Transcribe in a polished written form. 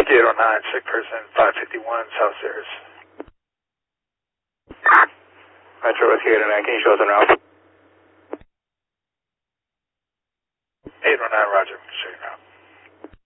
Whiskey 809, sick person, 551 South Stairs. Metro Whiskey 809, can you show us on route? 809, roger, show you now.